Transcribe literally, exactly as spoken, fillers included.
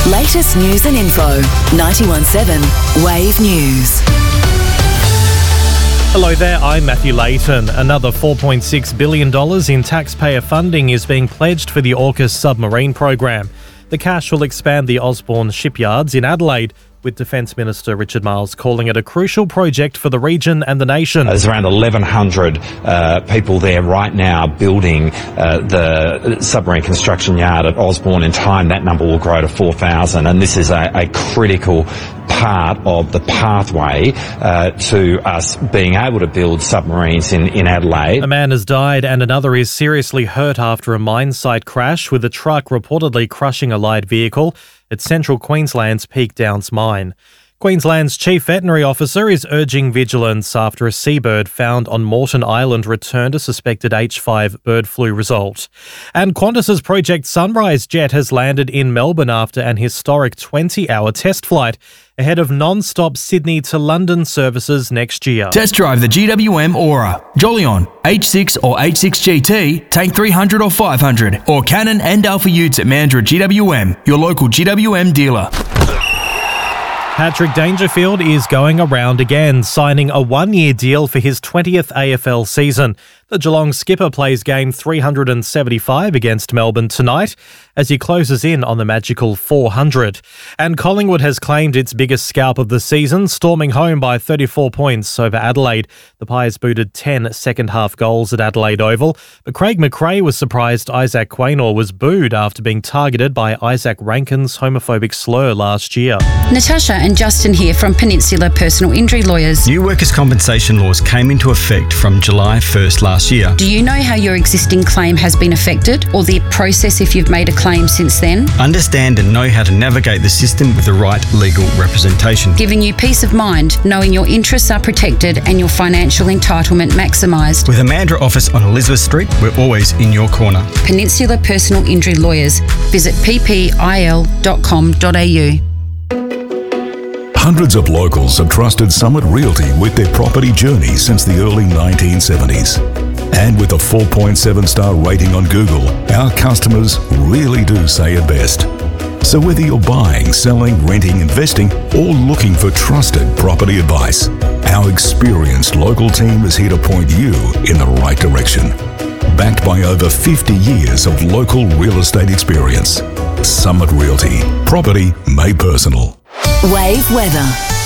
Latest news and info. ninety-one point seven Wave News. Hello there, I'm Matthew Layton. Another four point six billion dollars in taxpayer funding is being pledged for the AUKUS submarine program. The cash will expand the Osborne shipyards in Adelaide, with Defence Minister Richard Marles calling it a crucial project for the region and the nation. There's around eleven hundred uh, people there right now building uh, the submarine construction yard at Osborne. In time, that number will grow to four thousand, and this is a, a critical part of the pathway uh, to us being able to build submarines in, in Adelaide. A man has died and another is seriously hurt after a mine site crash, with a truck reportedly crushing a light vehicle at Central Queensland's Peak Downs mine. Queensland's Chief Veterinary Officer is urging vigilance after a seabird found on Moreton Island returned a suspected H five bird flu result. And Qantas's Project Sunrise jet has landed in Melbourne after an historic twenty-hour test flight ahead of non-stop Sydney to London services next year. Test drive the G W M Aura, Jolion, H six or H six G T, Tank three hundred or five hundred, or Canon and Alpha Utes at Mandurah G W M, your local G W M dealer. Patrick Dangerfield is going around again, signing a one-year deal for his twentieth A F L season. The Geelong skipper plays game three hundred seventy-five against Melbourne tonight as he closes in on the magical four hundred. And Collingwood has claimed its biggest scalp of the season, storming home by thirty-four points over Adelaide. The Pies booted ten second-half goals at Adelaide Oval, but Craig McRae was surprised Isaac Quaynor was booed after being targeted by Isaac Rankin's homophobic slur last year. Natasha and Justin here from Peninsula Personal Injury Lawyers. New workers' compensation laws came into effect from July first last year. Do you know how your existing claim has been affected, or the process if you've made a claim since then? Understand and know how to navigate the system with the right legal representation. Giving you peace of mind, knowing your interests are protected and your financial entitlement maximised. With a Mandurah office on Elizabeth Street, we're always in your corner. Peninsula Personal Injury Lawyers. Visit p p i l dot com dot a u. Hundreds of locals have trusted Summit Realty with their property journey since the early nineteen seventies. And with a four point seven star rating on Google, our customers really do say it best. So whether you're buying, selling, renting, investing, or looking for trusted property advice, our experienced local team is here to point you in the right direction. Backed by over fifty years of local real estate experience. Summit Realty. Property made personal. Wave weather.